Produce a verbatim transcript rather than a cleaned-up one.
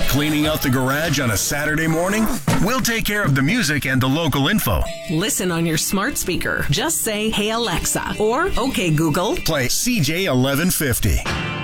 Cleaning out the garage on a Saturday morning? We'll take care of the music and the local info. Listen on your smart speaker. Just say, "Hey Alexa," or "Okay Google." Play C J eleven fifty.